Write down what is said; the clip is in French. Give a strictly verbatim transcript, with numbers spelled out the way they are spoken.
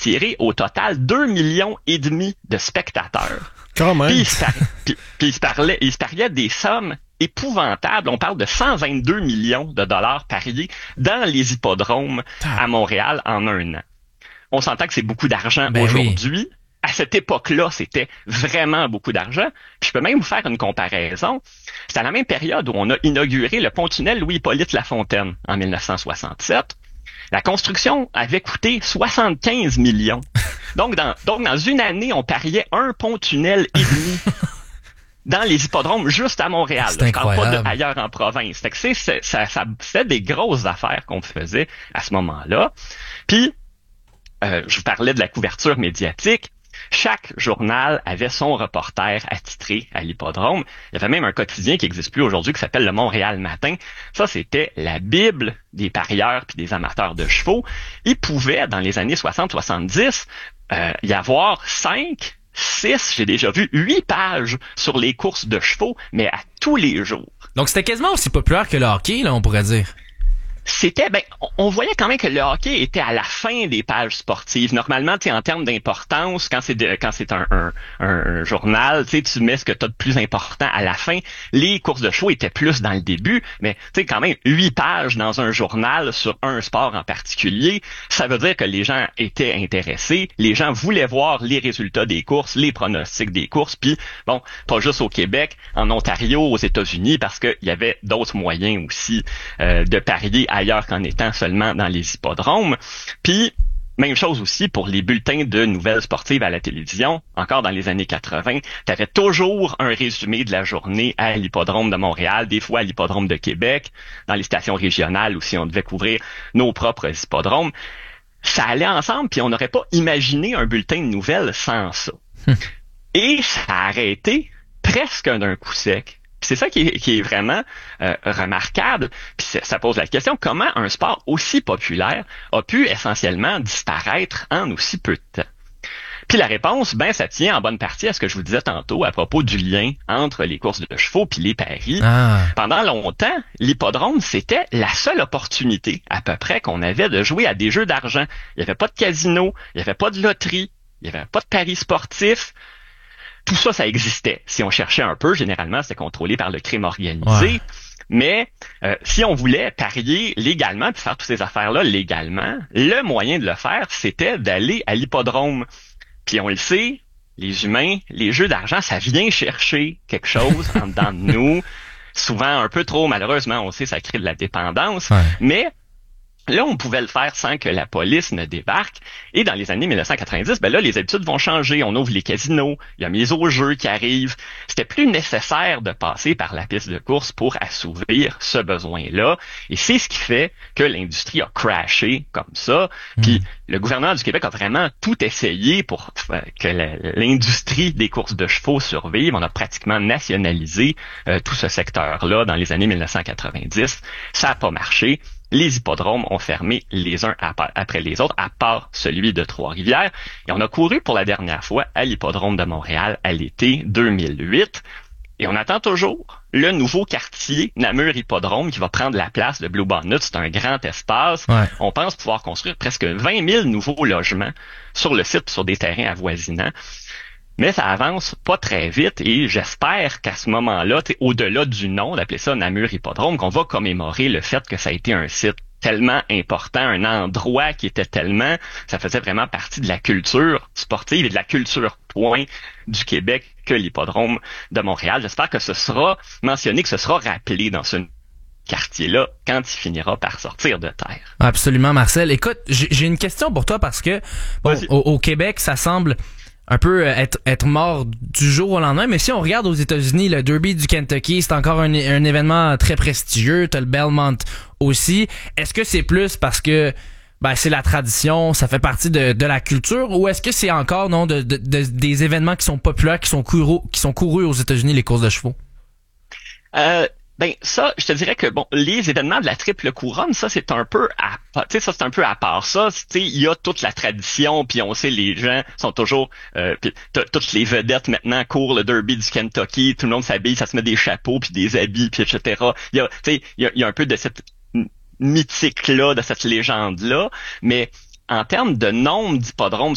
attiré au total deux millions et demi de spectateurs. Quand même. Puis il se, par... puis, puis il se parlait, il se pariait des sommes épouvantables. On parle de cent vingt-deux millions de dollars pariés dans les hippodromes à Montréal en un an. On s'entend que c'est beaucoup d'argent ben aujourd'hui. Oui. À cette époque-là, c'était vraiment beaucoup d'argent. Puis je peux même vous faire une comparaison. C'est à la même période où on a inauguré le pont-tunnel Louis-Hippolyte Lafontaine en dix-neuf cent soixante-sept. La construction avait coûté soixante-quinze millions. Donc dans, donc, dans une année, on pariait un pont-tunnel et demi dans les hippodromes juste à Montréal. C'est incroyable. Je parle pas de ailleurs en province. Fait que c'est, c'est, ça, ça, c'était des grosses affaires qu'on faisait à ce moment-là. Puis, euh, je vous parlais de la couverture médiatique. Chaque journal avait son reporter attitré à l'hippodrome. Il y avait même un quotidien qui n'existe plus aujourd'hui qui s'appelle le Montréal Matin. Ça, c'était la bible des parieurs puis des amateurs de chevaux. Il pouvait, dans les années soixante soixante-dix, euh, y avoir cinq, six, j'ai déjà vu huit pages sur les courses de chevaux, mais à tous les jours. Donc, c'était quasiment aussi populaire que le hockey, là, on pourrait dire. C'était, ben, on voyait quand même que le hockey était à la fin des pages sportives. Normalement, tu sais, en termes d'importance, quand c'est de, quand c'est un, un, un journal, tu sais, tu mets ce que tu as de plus important à la fin. Les courses de chevaux étaient plus dans le début, mais tu sais, quand même, huit pages dans un journal sur un sport en particulier, ça veut dire que les gens étaient intéressés, les gens voulaient voir les résultats des courses, les pronostics des courses, puis bon, pas juste au Québec, en Ontario, aux États-Unis, parce qu'il y avait d'autres moyens aussi euh, de parier ailleurs qu'en étant seulement dans les hippodromes. Puis, même chose aussi pour les bulletins de nouvelles sportives à la télévision. Encore dans les années quatre-vingts, tu avais toujours un résumé de la journée à l'hippodrome de Montréal, des fois à l'hippodrome de Québec, dans les stations régionales aussi, on devait couvrir nos propres hippodromes. Ça allait ensemble, puis on n'aurait pas imaginé un bulletin de nouvelles sans ça. Hum. Et ça a arrêté presque d'un coup sec. C'est ça qui est, qui est vraiment euh, remarquable. Puis ça pose la question, comment un sport aussi populaire a pu essentiellement disparaître en aussi peu de temps? Puis la réponse, ben ça tient en bonne partie à ce que je vous disais tantôt à propos du lien entre les courses de chevaux puis les paris. Ah. Pendant longtemps, l'hippodrome, c'était la seule opportunité à peu près qu'on avait de jouer à des jeux d'argent. Il n'y avait pas de casino, il n'y avait pas de loterie, il n'y avait pas de paris sportifs. Tout ça, ça existait. Si on cherchait un peu, généralement, c'était contrôlé par le crime organisé. Ouais. Mais euh, si on voulait parier légalement puis faire toutes ces affaires-là légalement, le moyen de le faire, c'était d'aller à l'hippodrome. Puis on le sait, les humains, les jeux d'argent, ça vient chercher quelque chose en dedans de nous. Souvent un peu trop, malheureusement, on sait, ça crée de la dépendance. Ouais. Mais là, on pouvait le faire sans que la police ne débarque. Et dans les années dix-neuf cent quatre-vingt-dix, ben là, les habitudes vont changer. On ouvre les casinos, il y a mise au jeu qui arrive. C'était plus nécessaire de passer par la piste de course pour assouvir ce besoin-là. Et c'est ce qui fait que l'industrie a crashé comme ça. Mmh. Puis le gouvernement du Québec a vraiment tout essayé pour que l'industrie des courses de chevaux survive. On a pratiquement nationalisé euh, tout ce secteur-là dans les années dix-neuf cent quatre-vingt-dix. Ça n'a pas marché. Les hippodromes ont fermé les uns après les autres, à part celui de Trois-Rivières. Et on a couru pour la dernière fois à l'hippodrome de Montréal à l'été deux mille huit. Et on attend toujours le nouveau quartier Namur Hippodrome qui va prendre la place de Blue Bonnet. C'est un grand espace. Ouais. On pense pouvoir construire presque vingt mille nouveaux logements sur le site, sur des terrains avoisinants. Mais ça avance pas très vite et j'espère qu'à ce moment-là, au-delà du nom, d'appeler ça Namur Hippodrome, qu'on va commémorer le fait que ça a été un site tellement important, un endroit qui était tellement, ça faisait vraiment partie de la culture sportive et de la culture point du Québec que l'hippodrome de Montréal. J'espère que ce sera mentionné, que ce sera rappelé dans ce quartier-là quand il finira par sortir de terre. Absolument, Marcel. Écoute, j'ai une question pour toi parce que bon, au, au Québec, ça semble un peu être être mort du jour au lendemain, mais si on regarde aux États-Unis, le Derby du Kentucky, c'est encore un, un événement très prestigieux, t'as le Belmont aussi. Est-ce que c'est plus parce que ben c'est la tradition, ça fait partie de, de la culture, ou est-ce que c'est encore non de, de, de des événements qui sont populaires, qui sont courus, qui sont courus aux États-Unis, les courses de chevaux? Euh Ben ça, je te dirais que bon, les événements de la triple couronne, ça c'est un peu à, tu sais, ça c'est un peu à part. Ça, tu sais, il y a toute la tradition, puis on sait les gens sont toujours, euh, puis toutes les vedettes maintenant courent le Derby du Kentucky, tout le monde s'habille, ça se met des chapeaux puis des habits, puis et cetera. Il y a, tu sais, il y a, il y a un peu de cette mythique là, de cette légende là, mais en termes de nombre d'hippodromes